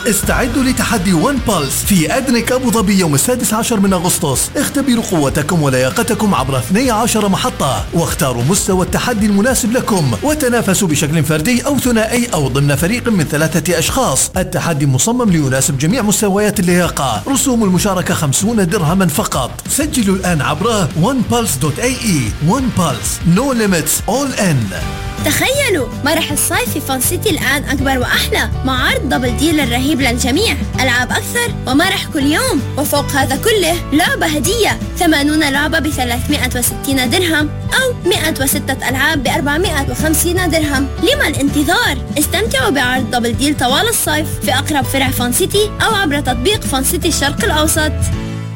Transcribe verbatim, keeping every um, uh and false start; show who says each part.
Speaker 1: استعدوا لتحدي ون بالس في أدنك أبو ظبي يوم السادس عشر من أغسطس. اختبروا قوتكم ولياقتكم عبر اثنتي عشرة محطة، واختاروا مستوى التحدي المناسب لكم، وتنافسوا بشكل فردي أو ثنائي أو ضمن فريق من ثلاثة أشخاص. التحدي مصمم ليناسب جميع مستويات اللياقة. رسوم المشاركة خمسين درهما فقط. سجلوا الآن عبر ون بالس دوت إيه إي. ون بالس No Limits All In.
Speaker 2: تخيلوا مرح الصيف في فان سيتي الآن أكبر وأحلى، مع عرض دبل ديل الرهيب للجميع، ألعاب أكثر ومرح كل يوم، وفوق هذا كله لعبة هدية، ثمانين لعبة ب ثلاثمائة وستين درهم أو مائة وستة ألعاب ب أربعمائة وخمسين درهم. لما الانتظار؟ استمتعوا بعرض دبل ديل طوال الصيف في أقرب فرع فان سيتي أو عبر تطبيق فان سيتي الشرق الأوسط.